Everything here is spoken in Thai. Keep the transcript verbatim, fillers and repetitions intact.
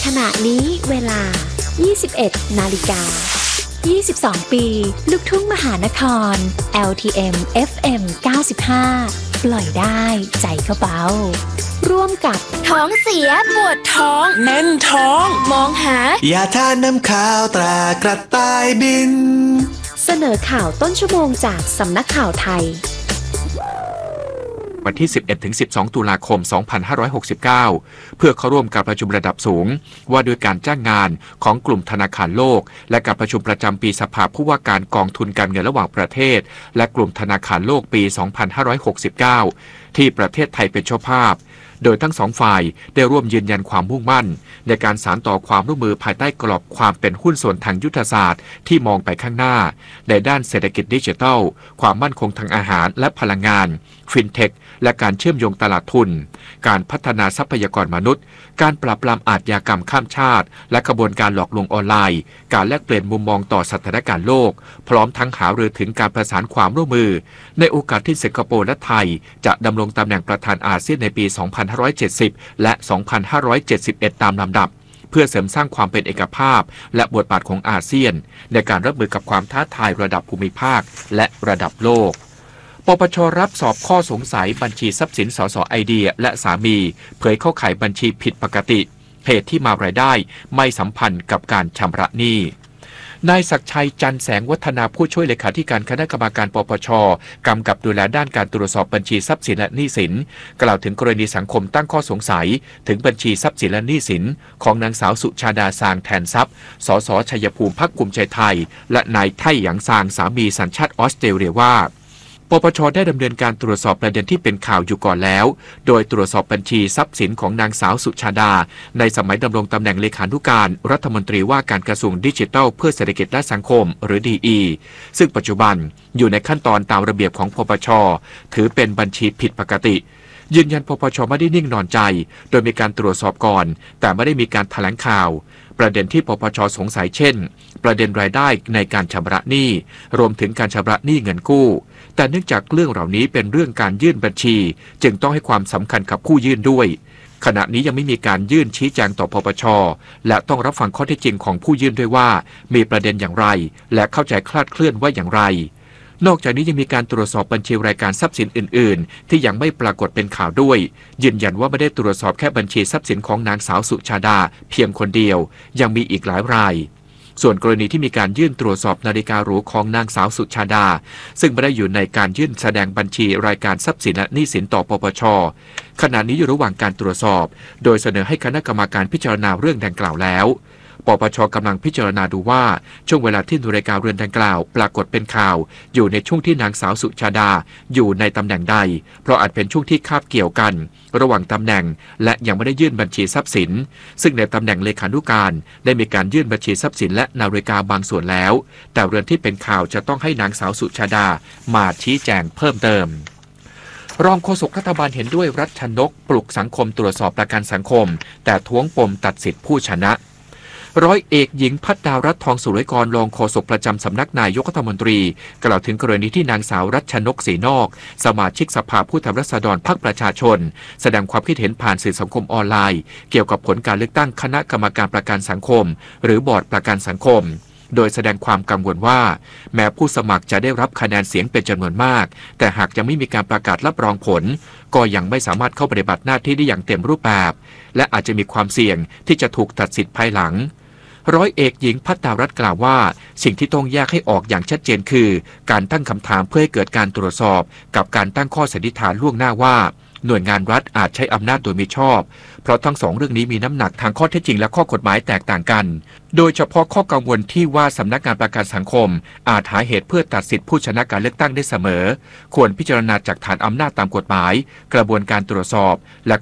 ขณะนี้เวลา ยี่สิบเอ็ด นาฬิกา ยี่สิบสอง ปี ลูกทุ่งมหานคร แอล ที เอ็ม เอฟ เอ็ม เก้าสิบห้า ปล่อยได้ใจเขาเบาร่วมกับท้องเสียปวดท้องแน่นท้องมองหายาทาน้ำขาวตรากระต่ายบินเสนอข่าวต้นชั่วโมงจากสำนักข่าวไทยวันที่ สิบเอ็ดถึงสิบสอง ตุลาคม สองพันห้าร้อยหกสิบเก้า เพื่อเข้าร่วมการประชุมระดับสูงว่าด้วยการจ้างงานของกลุ่มธนาคารโลกและการประชุมประจำปีสภาผู้ว่าการกองทุนการเงินระหว่างประเทศและกลุ่มธนาคารโลกปี สองพันห้าร้อยหกสิบเก้า ที่ประเทศไทยเป็นเจ้าภาพโดยทั้งสองฝ่ายได้ร่วมยืนยันความมุ่งมั่นในการสานต่อความร่วมมือภายใต้กรอบความเป็นหุ้นส่วนทางยุทธศาสตร์ที่มองไปข้างหน้าในด้านเศรษฐกิจดิจิทัลความมั่นคงทางอาหารและพลังงานฟินเทคและการเชื่อมโยงตลาดทุนการพัฒนาทรัพยากรมนุษย์การปราบปรามอาชญากรรมข้ามชาติและกระบวนการหลอกลวงออนไลน์การแลกเปลี่ยนมุมมองต่อสถานการณ์โลกพร้อมทั้งหารือถึงการประสานความร่วมมือในโอกาสที่สิงคโปร์และไทยจะดำรงตำแหน่งประธานอาเซียนในปี สองพันห้าร้อยเจ็ดสิบ และ สองพันห้าร้อยเจ็ดสิบเอ็ด ตามลำดับเพื่อเสริมสร้างความเป็นเอกภาพและบทบาทของอาเซียนในการรับมือกับความท้าทายระดับภูมิภาคและระดับโลกปปช.รับสอบข้อสงสัยบัญชีทรัพย์สินสส.ไอเดียและสามีเผยเข้าข่ายบัญชีผิดปกติเหตุที่มารายได้ไม่สัมพันธ์กับการชำระหนี้นายศักดิ์ชัยจันแสงวัฒนาผู้ช่วยเลขาธิการคณะกรรมการปปช.กำกับดูแลด้านการตรวจสอบบัญชีทรัพย์สินและหนี้สินกล่าวถึงกรณีสังคมตั้งข้อสงสัยถึงบัญชีทรัพย์สินและหนี้สินของนางสาวสุชาดาซางแทนทรัพย์สสชัยภูมิพรรคภูมิใจไทยและนายไท่หยางซางสามีสัญชาติออสเตรเลียว่าปปช.ได้ดำเนินการตรวจสอบประเด็นที่เป็นข่าวอยู่ก่อนแล้วโดยตรวจสอบบัญชีทรัพย์สินของนางสาวสุชาดาในสมัยดำรงตำแหน่งเลขานุการรัฐมนตรีว่าการกระทรวงดิจิทัลเพื่อเศรษฐกิจและสังคมหรือ ดี อี ซึ่งปัจจุบันอยู่ในขั้นตอนตามระเบียบของปปช.ถือเป็นบัญชีผิดปกติยืนยันปปช.ไม่ได้นิ่งนอนใจโดยมีการตรวจสอบก่อนแต่ไม่ได้มีการแถลงข่าวประเด็นที่ปปช.สงสัยเช่นประเด็นรายได้ในการชำระหนี้รวมถึงการชำระหนี้เงินกู้แต่เนื่องจากเรื่องเหล่านี้เป็นเรื่องการยื่นบัญชีจึงต้องให้ความสำคัญกับผู้ยื่นด้วยขณะนี้ยังไม่มีการยื่นชี้แจงต่อปปช.และต้องรับฟังข้อเท็จจริงของผู้ยื่นด้วยว่ามีประเด็นอย่างไรและเข้าใจคลาดเคลื่อนว่าอย่างไรนอกจากนี้ยังมีการตรวจสอบบัญชีรายการทรัพย์สินอื่นๆที่ยังไม่ปรากฏเป็นข่าวด้วยยืนยันว่าไม่ได้ตรวจสอบแค่บัญชีทรัพย์สินของนางสาวสุชาดาเพียงคนเดียวยังมีอีกหลายรายส่วนกรณีที่มีการยื่นตรวจสอบนาฬิกาหรูของนางสาวสุชาดาซึ่งไม่ได้อยู่ในการยื่นแสดงบัญชีรายการทรัพย์สินและหนี้สินต่อปปช.ขณะนี้อยู่ระหว่างการตรวจสอบโดยเสนอให้คณะกรรมการพิจารณาเรื่องดังกล่าวแล้วปปช.กำลังพิจารณาดูว่าช่วงเวลาที่นาฬิกาเรือนดังกล่าวปรากฏเป็นข่าวอยู่ในช่วงที่นางสาวสุชาดาอยู่ในตำแหน่งใดเพราะอาจเป็นช่วงที่คาบเกี่ยวกันระหว่างตำแหน่งและยังไม่ได้ยื่นบัญชีทรัพย์สินซึ่งในตำแหน่งเลขานุการได้มีการยื่นบัญชีทรัพย์สินและนาฬิกาบางส่วนแล้วแต่เรือนที่เป็นข่าวจะต้องให้นางสาวสุชาดามาชี้แจงเพิ่มเติมรองโฆษกรัฐบาลเห็นด้วยรัชนกปลุกสังคมตรวจสอบประกันสังคมแต่ท้วงปมตัดสิทธิผู้ชนะร้อยเอกหญิงพัฒดารัตน์ทองสุรกรรองโฆษกประจำสำนักนายกรัฐมนตรีกล่าวถึงกรณีที่นางสาวรัชนกศรีนอกสมาชิกสภาผู้แทนราษฎรพรรคประชาชนแสดงความคิดเห็นผ่านสื่อสังคมออนไลน์เกี่ยวกับผลการเลือกตั้งคณะกรรมการประกันสังคมหรือบอร์ดประกันสังคมโดยแสดงความกังวลว่าแม้ผู้สมัครจะได้รับคะแนนเสียงเป็นจำนวนมากแต่หากยังไม่มีการประกาศรับรองผลก็ยังไม่สามารถเข้าปฏิบัติหน้าที่ได้อย่างเต็มรูปแบบและอาจจะมีความเสี่ยงที่จะถูกตัดสิทธิ์ภายหลังร้อยเอกหญิงพัฒดารัตน์กล่าวว่าสิ่งที่ต้องแยกให้ออกอย่างชัดเจนคือการตั้งคำถามเพื่อให้เกิดการตรวจสอบกับการตั้งข้อสันนิษฐานล่วงหน้าว่าหน่วยงานรัฐอาจใช้อำนาจโดยมิชอบเพราะทั้งสองเรื่องนี้มีน้ำหนักทางข้อเท็จจริงและข้อกฎหมายแตกต่างกันโดยเฉพาะข้อกังวลที่ว่าสำนักงานประกันสังคมอาจหาเหตุเพื่อตัดสิทธิผู้ชนะการเลือกตั้งได้เสมอควรพิจารณาจากฐานอำนาจตามกฎหมายกระบวนการตรวจสอบและ